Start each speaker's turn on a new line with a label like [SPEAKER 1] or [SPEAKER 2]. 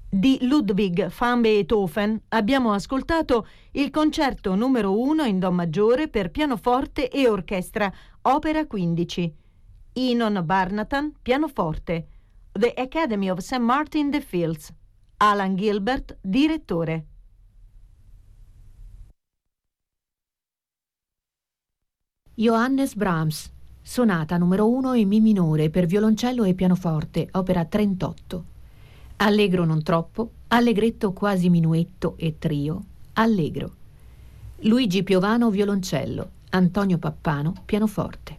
[SPEAKER 1] Di Ludwig van Beethoven abbiamo ascoltato il concerto numero 1 in Do maggiore per pianoforte e orchestra, opera 15. Inon Barnatan, pianoforte. The Academy of St. Martin the Fields. Alan Gilbert, direttore.
[SPEAKER 2] Johannes Brahms, sonata numero 1 in Mi minore per violoncello e pianoforte, opera 38. Allegro non troppo, allegretto quasi minuetto e trio, allegro. Luigi Piovano, violoncello, Antonio Pappano, pianoforte.